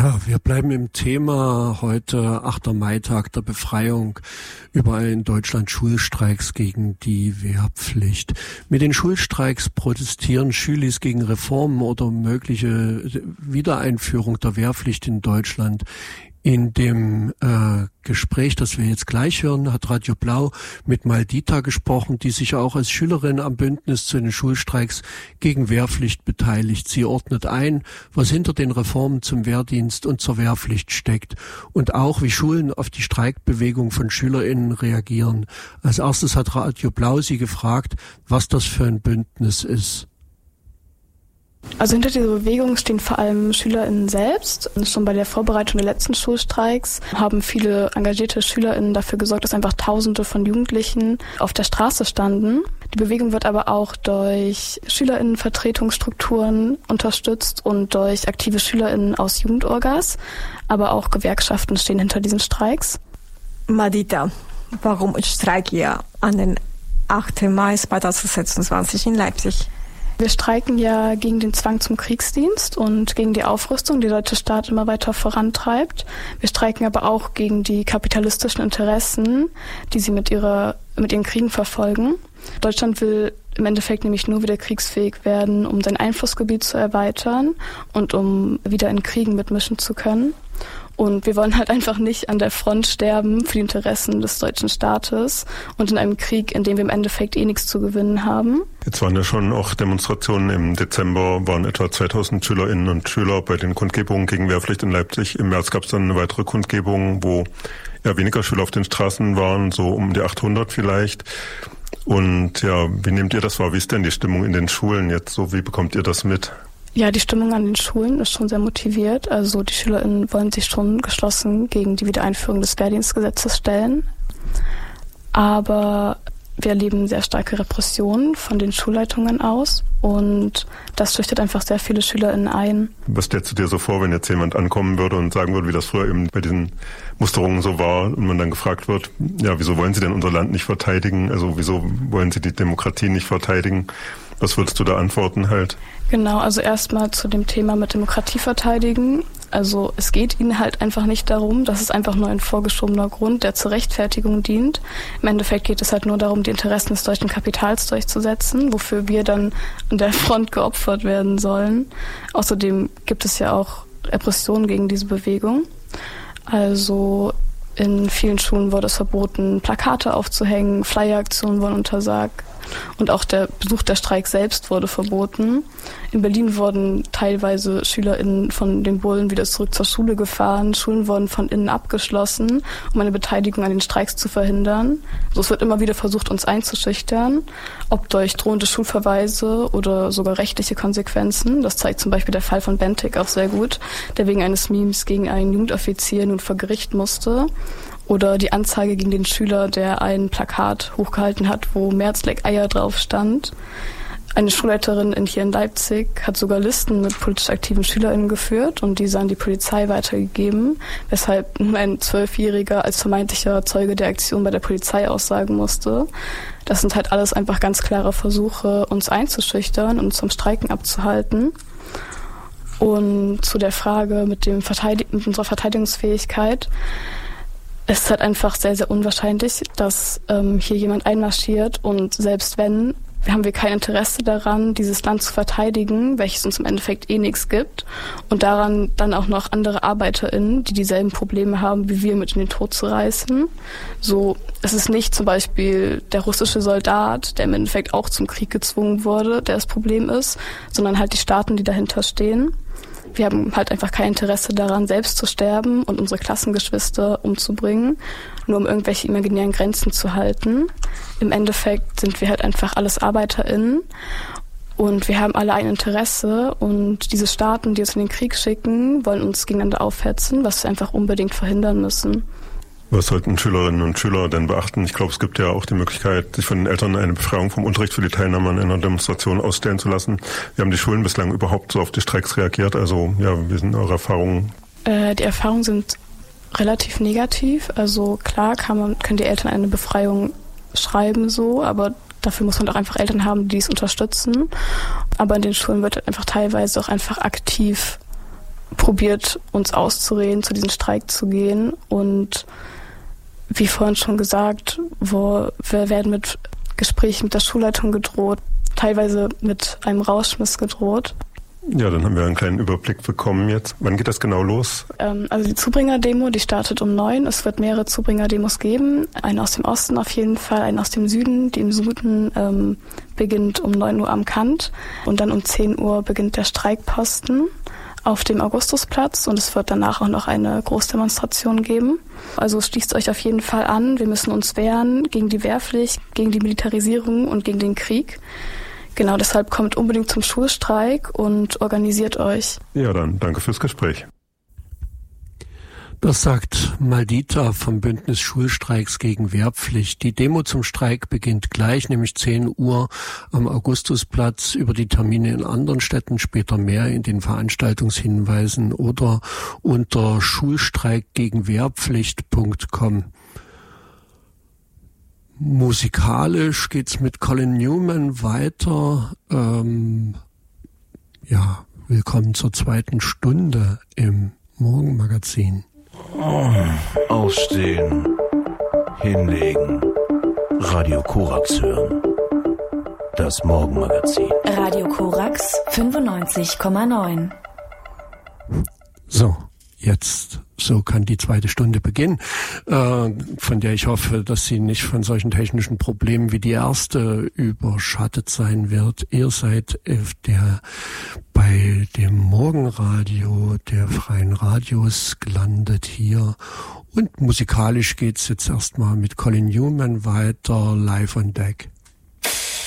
Ja, wir bleiben im Thema heute 8. Mai-Tag der Befreiung. Überall in Deutschland Schulstreiks gegen die Wehrpflicht. Mit den Schulstreiks protestieren Schülis gegen Reformen oder mögliche Wiedereinführung der Wehrpflicht in Deutschland. In dem Gespräch, das wir jetzt gleich hören, hat Radio Blau mit Maldita gesprochen, die sich auch als Schülerin am Bündnis zu den Schulstreiks gegen Wehrpflicht beteiligt. Sie ordnet ein, was hinter den Reformen zum Wehrdienst und zur Wehrpflicht steckt und auch, wie Schulen auf die Streikbewegung von SchülerInnen reagieren. Als erstes hat Radio Blau sie gefragt, was das für ein Bündnis ist. Also hinter dieser Bewegung stehen vor allem SchülerInnen selbst. Und schon bei der Vorbereitung der letzten Schulstreiks haben viele engagierte SchülerInnen dafür gesorgt, dass einfach Tausende von Jugendlichen auf der Straße standen. Die Bewegung wird aber auch durch SchülerInnenvertretungsstrukturen unterstützt und durch aktive SchülerInnen aus Jugendorgas. Aber auch Gewerkschaften stehen hinter diesen Streiks. Maldita, warum streikt ihr an den 8. Mai 2026 in Leipzig? Wir streiken ja gegen den Zwang zum Kriegsdienst und gegen die Aufrüstung, die der deutsche Staat immer weiter vorantreibt. Wir streiken aber auch gegen die kapitalistischen Interessen, die sie mit ihren Kriegen verfolgen. Deutschland will im Endeffekt nämlich nur wieder kriegsfähig werden, um sein Einflussgebiet zu erweitern und um wieder in Kriegen mitmischen zu können. Und wir wollen halt einfach nicht an der Front sterben für die Interessen des deutschen Staates und in einem Krieg, in dem wir im Endeffekt nichts zu gewinnen haben. Jetzt waren ja schon auch Demonstrationen. Im Dezember waren etwa 2000 SchülerInnen und Schüler bei den Kundgebungen gegen Wehrpflicht in Leipzig. Im März gab es dann eine weitere Kundgebung, wo ja weniger Schüler auf den Straßen waren, so um die 800 vielleicht. Und ja, wie nehmt ihr das wahr? Wie ist denn die Stimmung in den Schulen jetzt so? Wie bekommt ihr das mit? Ja, die Stimmung an den Schulen ist schon sehr motiviert. Also die SchülerInnen wollen sich schon geschlossen gegen die Wiedereinführung des Wehrdienstgesetzes stellen. Aber wir erleben sehr starke Repressionen von den Schulleitungen aus und das schüchtert einfach sehr viele SchülerInnen ein. Was stellst du dir so vor, wenn jetzt jemand ankommen würde und sagen würde, wie das früher eben bei diesen Musterungen so war und man dann gefragt wird, ja, wieso wollen Sie denn unser Land nicht verteidigen? Also wieso wollen Sie die Demokratie nicht verteidigen? Was würdest du da antworten halt? Genau, also erstmal zu dem Thema mit Demokratie verteidigen. Also es geht ihnen halt einfach nicht darum, das ist einfach nur ein vorgeschobener Grund, der zur Rechtfertigung dient. Im Endeffekt geht es halt nur darum, die Interessen des deutschen Kapitals durchzusetzen, wofür wir dann an der Front geopfert werden sollen. Außerdem gibt es ja auch Repressionen gegen diese Bewegung. Also in vielen Schulen wurde es verboten, Plakate aufzuhängen, Flyeraktionen wurden untersagt und auch der Besuch der Streik selbst wurde verboten. In Berlin wurden teilweise SchülerInnen von den Bullen wieder zurück zur Schule gefahren. Schulen wurden von innen abgeschlossen, um eine Beteiligung an den Streiks zu verhindern. Also es wird immer wieder versucht, uns einzuschüchtern, ob durch drohende Schulverweise oder sogar rechtliche Konsequenzen. Das zeigt zum Beispiel der Fall von Bentik auch sehr gut, der wegen eines Memes gegen einen Jugendoffizier nun vor Gericht musste. Oder die Anzeige gegen den Schüler, der ein Plakat hochgehalten hat, wo Merz leck Eier drauf stand. Eine Schulleiterin hier in Leipzig hat sogar Listen mit politisch aktiven SchülerInnen geführt und diese an die Polizei weitergegeben, weshalb nun ein 12-Jähriger als vermeintlicher Zeuge der Aktion bei der Polizei aussagen musste. Das sind halt alles einfach ganz klare Versuche, uns einzuschüchtern und zum Streiken abzuhalten. Und zu der Frage mit unserer Verteidigungsfähigkeit. Es ist halt einfach sehr, sehr unwahrscheinlich, dass hier jemand einmarschiert und selbst wenn, haben wir kein Interesse daran, dieses Land zu verteidigen, welches uns im Endeffekt nichts gibt und daran dann auch noch andere ArbeiterInnen, die dieselben Probleme haben, wie wir, mit in den Tod zu reißen. So, es ist nicht zum Beispiel der russische Soldat, der im Endeffekt auch zum Krieg gezwungen wurde, der das Problem ist, sondern halt die Staaten, die dahinter stehen. Wir haben halt einfach kein Interesse daran, selbst zu sterben und unsere Klassengeschwister umzubringen, nur um irgendwelche imaginären Grenzen zu halten. Im Endeffekt sind wir halt einfach alles ArbeiterInnen und wir haben alle ein Interesse und diese Staaten, die uns in den Krieg schicken, wollen uns gegeneinander aufhetzen, was wir einfach unbedingt verhindern müssen. Was sollten Schülerinnen und Schüler denn beachten? Ich glaube, es gibt ja auch die Möglichkeit, sich von den Eltern eine Befreiung vom Unterricht für die Teilnahme an einer Demonstration ausstellen zu lassen. Wie haben die Schulen bislang überhaupt so auf die Streiks reagiert? Also, ja, wie sind eure Erfahrungen? Die Erfahrungen sind relativ negativ. Also klar können die Eltern eine Befreiung schreiben so, aber dafür muss man auch einfach Eltern haben, die es unterstützen. Aber in den Schulen wird einfach teilweise auch einfach aktiv probiert, uns auszureden, zu diesem Streik zu gehen. Und wie vorhin schon gesagt, wir werden mit Gesprächen mit der Schulleitung gedroht, teilweise mit einem Rausschmiss gedroht. Ja, dann haben wir einen kleinen Überblick bekommen jetzt. Wann geht das genau los? Also die Zubringer-Demo, die startet um 9. Es wird mehrere Zubringer-Demos geben. Eine aus dem Osten auf jeden Fall, eine aus dem Süden. Die im Süden beginnt um 9 Uhr am Kant. Und dann um 10 Uhr beginnt der Streikposten auf dem Augustusplatz. Und es wird danach auch noch eine Großdemonstration geben. Also schließt euch auf jeden Fall an. Wir müssen uns wehren gegen die Wehrpflicht, gegen die Militarisierung und gegen den Krieg. Genau, deshalb kommt unbedingt zum Schulstreik und organisiert euch. Ja, dann danke fürs Gespräch. Das sagt Maldita vom Bündnis Schulstreiks gegen Wehrpflicht. Die Demo zum Streik beginnt gleich, nämlich 10 Uhr am Augustusplatz. Über die Termine in anderen Städten später mehr in den Veranstaltungshinweisen oder unter schulstreikgegenwehrpflicht.com. Musikalisch geht's mit Colin Newman weiter. Willkommen zur 2. Stunde im Morgenmagazin. Aufstehen, hinlegen, Radio Korax hören. Das Morgenmagazin. Radio Korax 95,9. So. So kann die 2. Stunde beginnen, von der ich hoffe, dass sie nicht von solchen technischen Problemen wie die erste überschattet sein wird. Ihr seid bei dem Morgenradio der Freien Radios gelandet hier. Und musikalisch geht's jetzt erstmal mit Colin Newman weiter, live on deck.